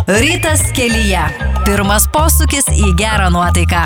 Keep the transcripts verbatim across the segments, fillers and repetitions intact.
Rytas kelyje. Pirmas posūkis į gerą nuotaiką.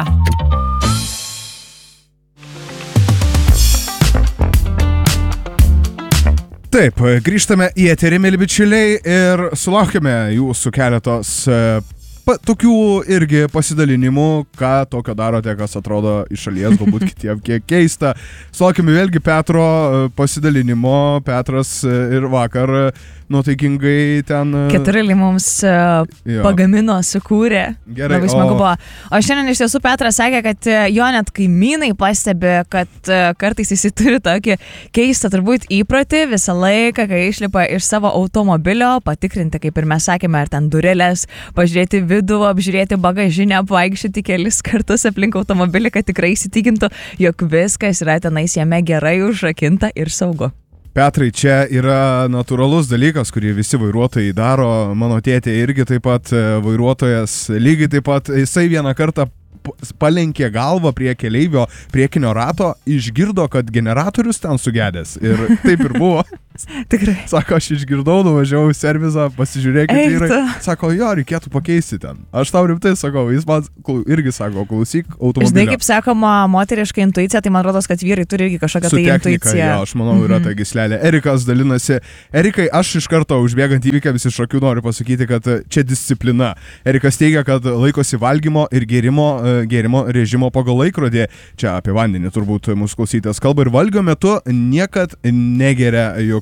Taip, grįžtame į eterį, mėly bičiuliai, ir sulaukėme jūsų keletos pa, tokių irgi pasidalinimų, ką tokio darote, kas atrodo iš šalies, galbūt kitiems kiek keista. Sulaukėme vėlgi Petro pasidalinimo. Petras ir vakar nuotaikingai ten... Keturėlį mums uh, pagamino, sukūrė. Gerai, labai smagu buvo. O šiandien iš tiesų Petras sakė, kad jo net kaimynai pastebi, kad uh, kartais jis turi tokį keistą turbūt įprotį visą laiką, kai išlipa iš savo automobilio, patikrinti, kaip ir mes sakėme, ar ten durelės, pažiūrėti vidų, apžiūrėti bagažinę, vaikščioti kelis kartus aplink automobilį, kad tikrai įsitikintų, jog viskas yra tenais jame gerai užrakinta ir saugu. Petrai, čia yra natūralus dalykas, kurį visi vairuotojai daro. Mano tėtė irgi taip pat vairuotojas, lygiai taip pat jisai vieną kartą palenkė galvą prie keleivio priekinio rato, išgirdo, kad generatorius ten sugedęs. Ir taip ir buvo. Tikrai. Sako, aš išgirdau, nuvažiavau į servizą, pasižiūrėkit vyrai. Sako, jo, reikėtų pakeisti ten. Aš tau rimtai sakau, jis man irgi sako, klausyk automobilio. Žinai, kaip sakoma, moteriška intuicija, tai man rodos, kad vyrai turi irgi kažkokią tai intuiciją. Jo, aš manau, yra ta gyslelė. Erikas dalinasi. Erikai, aš iš karto užbėgant įvykiams iš akių noriu pasakyti, kad čia disciplina. Erikas teigia, kad laikosi valgymo ir gėrimo, gėrimo režimo pagal laikrodį. Čia apie vandenį turbūt mūsų klausytės kalba. Ir valgio metu niekad negeria jokių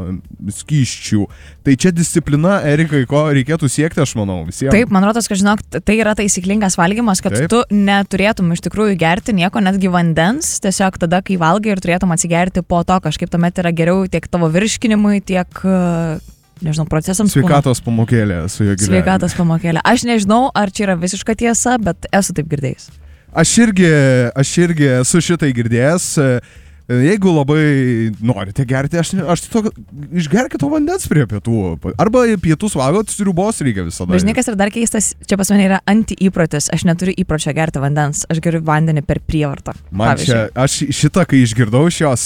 skysčių. Tai čia disciplina, Erikai, ko reikėtų siekti, aš manau, visiems. Taip, man rodos, kad žinok, tai yra taisyklingas valgymas, kad Taip. tu neturėtum iš tikrųjų gerti nieko, netgi vandens, tiesiog tada, kai valgai ir turėtum atsigerti po to, kažkaip tuomet yra geriau tiek tavo virškinimui, tiek, nežinau, procesams. Sveikatos pamokėlė su jo gyvenimu. Sveikatos pamokėlė. Aš nežinau, ar čia yra visiška tiesa, bet esu taip girdėjęs. Aš irgi, aš irgi esu šitai girdėjęs. Jeigu labai norite gerti, aš, aš to, išgerkite vandens prie pietų. Arba pietus valgot, sriubos reikia visada. Žinai, kas yra dar keistas, čia pas mane yra anti-įprotis. Aš neturiu įpročio gerti vandens, aš geriu vandenį per prievartą. Man čia, aš šitą, kai išgirdau šios,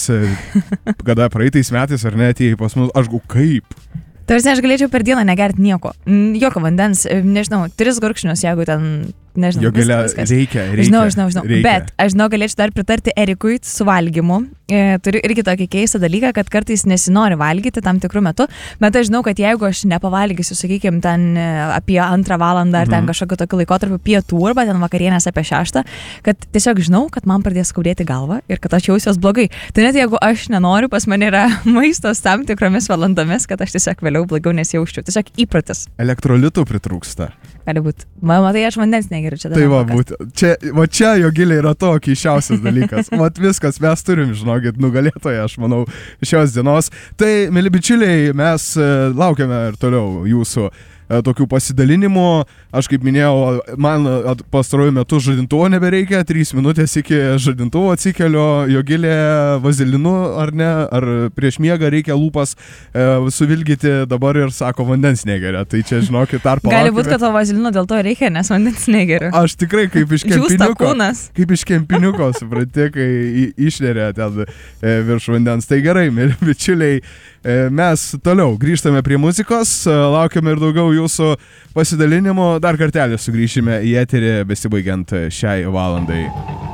kada praeitais metais ar ne, atėjai pas mus, aš gau kaip. Tarsi aš galėčiau per dieną negerti nieko. Jokio vandens, nežinau, tris gurkšnius, jeigu ten... Nežinau, vis, viskas. Reikia, reikia. Žinau, žinau, žinau. Reikia. Bet aš žinau, galėčiau dar pritarti Erikui su valgymu. E, turiu irgi tokį keistą dalyką, kad kartais nesinori valgyti tam tikrų metų, bet aš žinau, kad jeigu aš nepavalgysiu, sakykime, ten apie antrą valandą ar ten kažkokio tokio laikotarpio pietų arba ten vakarienės apie šeštą, kad tiesiog žinau, kad man pradės skaudėti galvą ir kad aš jausiuos blogai. Tai net jeigu aš nenoriu, pas mane yra maistas tam tikromis valandomis, kad aš tiesiog vėliau blogiau nesijausčiau. Tiesiog įprotis. Elektrolitų pritrūksta. Gali būti. Man, matai, aš vandens negeriu čia. Tai va, būt, čia, va čia jo giliai yra to keiščiausias dalykas. Vat viskas, mes turim, žinokit, nugalėtoją, aš manau, šios dienos. Tai, mėly bičiuliai, mes laukiame ir toliau jūsų tokių pasidalinimų. Aš kaip minėjau, man pastaruoju metu žadintuvo nebereikia, trys minutės iki žadintuvo atsikeliu, Jogilė vazelinu ar ne, ar prieš miegą reikia lūpas e, suvilgyti, dabar ir sako vandens negeria. Tai čia, žinokit, dar palaukime. Gali būti, kad to vazelino dėl to reikia, nes vandens negeria. Aš tikrai kaip iš kempiniuko, kaip iš kempiniuko, supranti, kai išneria ten e, virš vandens. Tai gerai, mėly bičiuliai, e, mes toliau grįžtame prie muzikos, laukiame ir daugiau jūsų pasidalinimo. Dar kartelį sugrįšime į eterį besibaigiant šiai valandai.